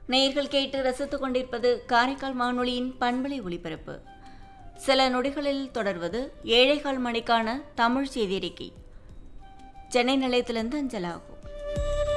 நேயர்கள் கேட்டு ரசித்துக் கொண்டிருப்பது காரைக்கால் வானொலியின் பண்பலை ஒலிபரப்பு. சில நொடிகளில் தொடர்வது 7:15 மணிக்கான தமிழ் செய்தி அறிக்கை. சென்னை நிலையத்திலிருந்து அஞ்சலாகும்.